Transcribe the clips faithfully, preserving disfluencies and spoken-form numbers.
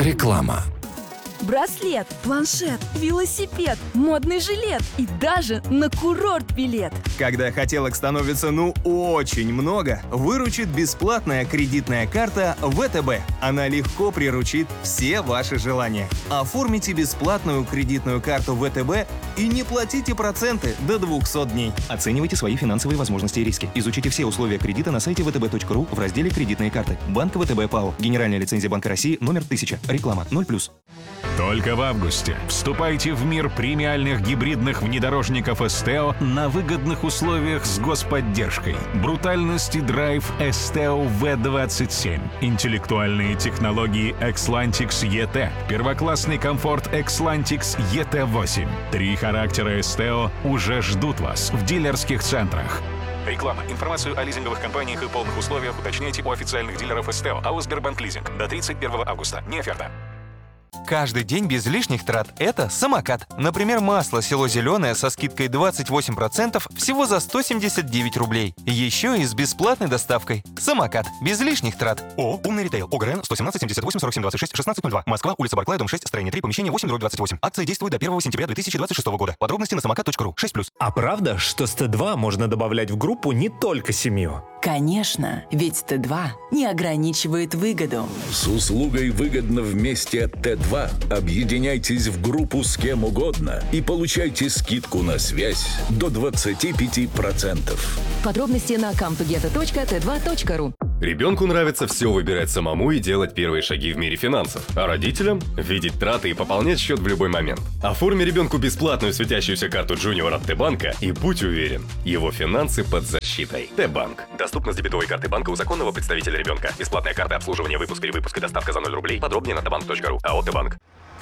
Реклама. Браслет, планшет, велосипед, модный жилет и даже на курорт билет. Когда хотелок становится ну очень много, выручит бесплатная кредитная карта вэ тэ бэ. Она легко приручит все ваши желания. Оформите бесплатную кредитную карту вэ тэ бэ и не платите проценты до двухсот дней. Оценивайте свои финансовые возможности и риски. Изучите все условия кредита на сайте вэ тэ бэ точка ру в разделе «Кредитные карты». Банк вэ тэ бэ ПАО. Генеральная лицензия Банка России номер тысяча. Реклама ноль плюс. Только в августе вступайте в мир премиальных гибридных внедорожников Esteo на выгодных условиях с господдержкой. Брутальность и драйв Esteo вэ двадцать семь. Интеллектуальные технологии Xlantix и ти. Первоклассный комфорт Xlantix и ти восемь. Три характера Esteo уже ждут вас в дилерских центрах. Реклама. Информацию о лизинговых компаниях и полных условиях уточняйте у официальных дилеров Esteo, АО «Сбербанк Лизинг» до тридцать первого августа. Не оферта. Каждый день без лишних трат – это самокат. Например, масло село зеленое со скидкой двадцать восемь процентов всего за сто семьдесят девять рублей. Еще и с бесплатной доставкой. Самокат. Без лишних трат. О, умный ритейл. ОГРН сто семнадцать семьдесят восемь сорок семь двадцать шесть шестнадцать ноль два. Москва, улица Барклая, дом шесть, строение три, помещение восемь двадцать восемь. Акция действует до первого сентября две тысячи двадцать шестого года. Подробности на самокат точка ру. шесть плюс. А правда, что с Т два можно добавлять в группу не только семью? Конечно, ведь Т два не ограничивает выгоду. С услугой «Выгодно вместе» от Т два объединяйтесь в группу с кем угодно и получайте скидку на связь до двадцати пяти процентов. Подробности на кам ту гета точка тэ два точка ру. Ребенку нравится все выбирать самому и делать первые шаги в мире финансов, а родителям – видеть траты и пополнять счет в любой момент. Оформи ребенку бесплатную светящуюся карту Junior от Т-банка и будь уверен, его финансы под защитой. Т-банк. Доступно с дебетовой карты банка у законного представителя ребенка. Бесплатная карта обслуживания, выпуск, перевыпуск и доставка за ноль рублей. Подробнее на тэ банк точка ру. АО «Т-банк».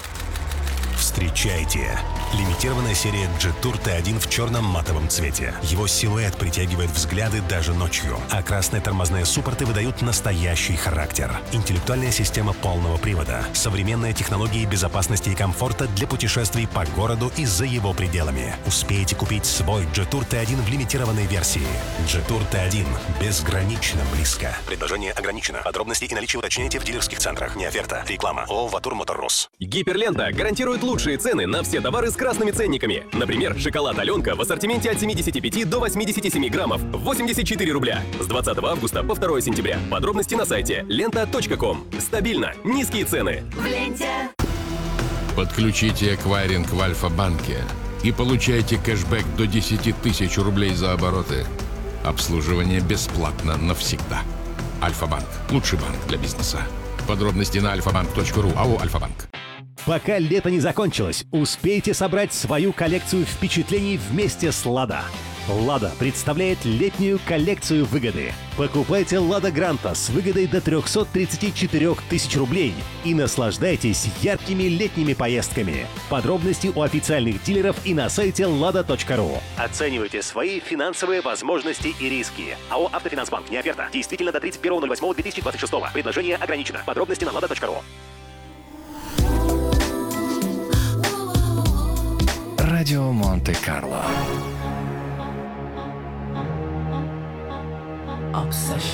Встречайте! Лимитированная серия Jetour Т один в черном матовом цвете. Его силуэт притягивает взгляды даже ночью, а красные тормозные суппорты выдают настоящий характер. Интеллектуальная система полного привода, современные технологии безопасности и комфорта для путешествий по городу и за его пределами. Успейте купить свой Jetour Т один в лимитированной версии. Jetour Т один. Безгранично близко. Предложение ограничено. Подробности и наличие уточняйте в дилерских центрах. Не оферта. Реклама. ООО «Ватур Моторрос». Гиперлента гарантирует лучшие цены на все товары с красными ценниками. Например, шоколад «Аленка» в ассортименте от семидесяти пяти до восьмидесяти семи граммов. восемьдесят четыре рубля. С двадцатого августа по второе сентября. Подробности на сайте лента точка ком. Стабильно. Низкие цены. В ленте. Подключите эквайринг в Альфа-банке и получайте кэшбэк до десяти тысяч рублей за обороты. Обслуживание бесплатно навсегда. Альфа-банк. Лучший банк для бизнеса. Подробности на альфа банк точка ру. АО «Альфа-банк». Пока лето не закончилось, успейте собрать свою коллекцию впечатлений вместе с «Лада». «Лада» представляет летнюю коллекцию выгоды. Покупайте «Лада Гранта» с выгодой до трехсот тридцати четырёх тысяч рублей и наслаждайтесь яркими летними поездками. Подробности у официальных дилеров и на сайте лада точка ру. Оценивайте свои финансовые возможности и риски. АО «Автофинансбанк». Не оферта. Действительно до тридцать первого ноль восьмого две тысячи двадцать шестого. Предложение ограничено. Подробности на лада точка ру. Радио Монте-Карло. Obsession.